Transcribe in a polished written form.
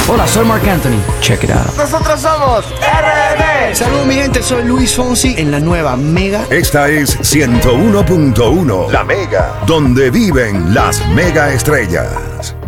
Hola, soy Marc Anthony. Check it out. Nosotros somos RD. Saludos mi gente, soy Luis Fonsi en la nueva Mega. Esta es 101.1, La Mega, donde viven las mega estrellas.